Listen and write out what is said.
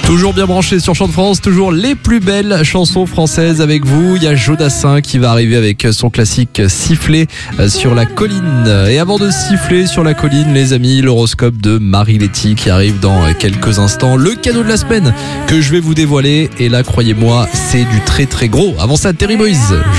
Toujours bien branché sur Chant de France, toujours les plus belles chansons françaises avec vous. Il y a Jodassin qui va arriver avec son classique Siffler sur la colline. Et avant de siffler sur la colline, les amis, l'horoscope de Marie-Letty qui arrive dans quelques instants. Le cadeau de la semaine que je vais vous dévoiler. Et là, croyez-moi, c'est du très très gros. Avant ça, Terry Boys.